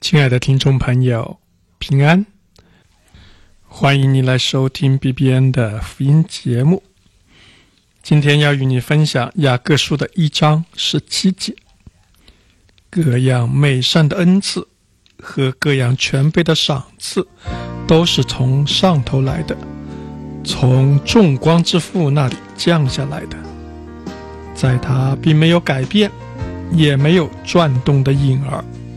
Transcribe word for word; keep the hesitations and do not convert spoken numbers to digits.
亲爱的听众朋友，平安！欢迎你来收听 B B N 的福音节目。今天要与你分享雅各书的一章十七节，各样美善的恩赐和各样全备的赏赐，都是从上头来的，从众光之父那里降下来的。在他并没有改变，也没有转动的影儿。